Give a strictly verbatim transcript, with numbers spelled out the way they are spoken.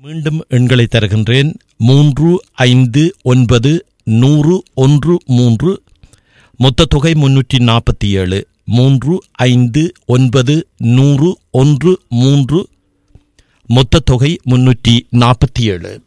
மீண்டும் எண்களை தருகின்றேன். மூன்று ஐந்து ஒன்பது நூறு ஒன்று மூன்று, மொத்த தொகை முன்னூற்றி நாற்பத்தி ஏழு. மூன்று ஐந்து ஒன்பது நூறு ஒன்று மூன்று, மொத்த தொகை முன்னூற்றி நாற்பத்தி ஏழு.